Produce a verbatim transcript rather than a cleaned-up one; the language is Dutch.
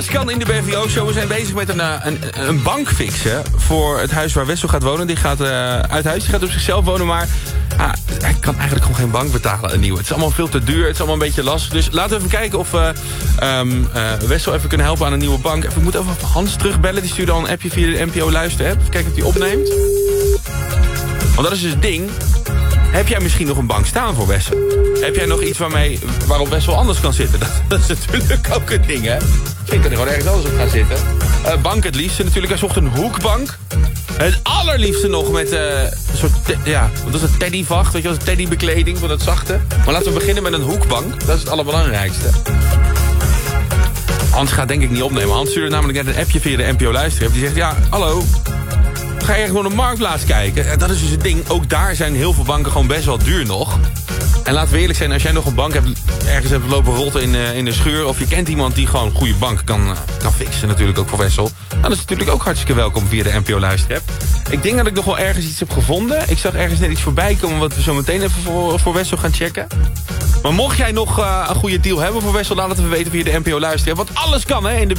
Kan in de B V O-show. We zijn bezig met een, uh, een, een bank fixen voor het huis waar Wessel gaat wonen. Die gaat uh, uit huis, die gaat op zichzelf wonen, maar ah, hij kan eigenlijk gewoon geen bank betalen, een nieuwe. Het is allemaal veel te duur, het is allemaal een beetje lastig. Dus laten we even kijken of we uh, um, uh, Wessel even kunnen helpen aan een nieuwe bank. Even, ik moet even Hans terugbellen, die stuurde al een appje via de N P O luister-app. Even kijken of die opneemt. Want dat is dus het ding. Heb jij misschien nog een bank staan voor Wessel? Heb jij nog iets waarmee, waarop Wessel anders kan zitten? Dat, dat is natuurlijk ook een ding, hè? Misschien kan hij gewoon ergens anders op gaan zitten. Uh, bank het liefste natuurlijk. Hij zocht een hoekbank. Het allerliefste nog met uh, een soort, ja, wat is het, teddyvacht, weet je wel, teddybekleding van het zachte. Maar laten we beginnen met een hoekbank. Dat is het allerbelangrijkste. Hans gaat denk ik niet opnemen. Hans stuurde namelijk net een appje via de N P O luister-app. Die zegt, ja, hallo, ga je gewoon op Marktplaats kijken? Ja, dat is dus het ding. Ook daar zijn heel veel banken gewoon best wel duur nog. En laten we eerlijk zijn, als jij nog een bank hebt, ergens hebt lopen rotten in, uh, in de schuur, of je kent iemand die gewoon een goede bank kan, uh, kan fixen, natuurlijk ook voor Wessel, dan is het natuurlijk ook hartstikke welkom via de N P O luister-app. Ik denk dat ik nog wel ergens iets heb gevonden. Ik zag ergens net iets voorbij komen wat we zo meteen even voor, voor Wessel gaan checken. Maar mocht jij nog uh, een goede deal hebben voor Wessel, laat het even weten via de N P O luister-app. Want alles kan, hè, in de B